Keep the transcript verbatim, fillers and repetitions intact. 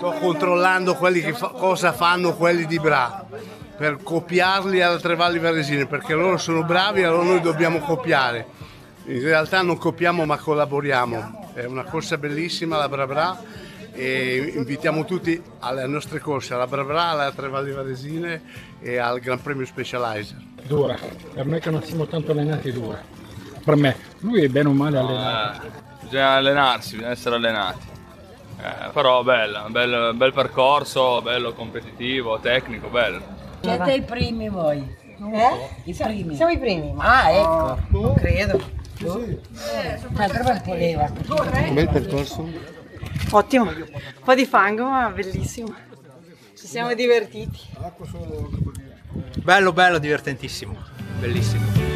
sto controllando quelli che fa, cosa fanno quelli di Bra per copiarli alle Tre Valli Varesine, perché loro sono bravi e allora noi dobbiamo copiare. In realtà non copiamo ma collaboriamo, è una corsa bellissima la Bra Bra e invitiamo tutti alle nostre corse, alla Bra Bra, alle Tre Valli Varesine e al Gran Premio Specializer. Dura, per noi che non siamo tanto allenati è dura, per me, lui è bene o male allenato. Eh, bisogna allenarsi, bisogna essere allenati, eh, però bella, bel, bel percorso, bello competitivo, tecnico, bello. Siete i primi voi? Eh? I primi? Siamo i primi. Ah, ecco. Non credo. Ma dove voleva? Un bel percorso. Ottimo. Un po' di fango, ma bellissimo. Ci siamo divertiti. Bello, bello, divertentissimo. Bellissimo.